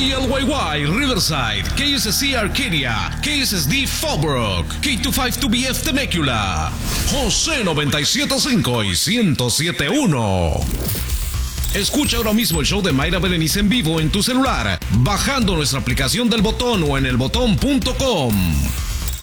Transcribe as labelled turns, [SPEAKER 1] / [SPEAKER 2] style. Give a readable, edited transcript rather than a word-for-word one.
[SPEAKER 1] KLYY Riverside, KSC Arcadia, KSSD Fallbrook, K252BF Temecula, José 97.5 y 107.1. Escucha ahora mismo el show de Mayra Berenice en vivo en tu celular, bajando nuestra aplicación del Botón o en elbotón.com.